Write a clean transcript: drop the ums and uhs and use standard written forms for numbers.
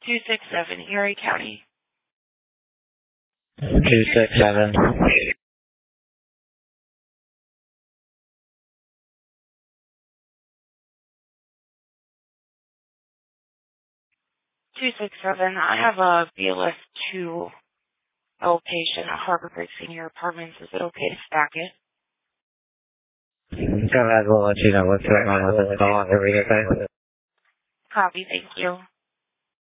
267, Erie County. 267. 267, I have a BLS2 L patient at Harbor Break Senior Apartments. Is it okay to stack it? Go ahead, we'll let you know what's going on with the call. Here we go. Copy, thank you.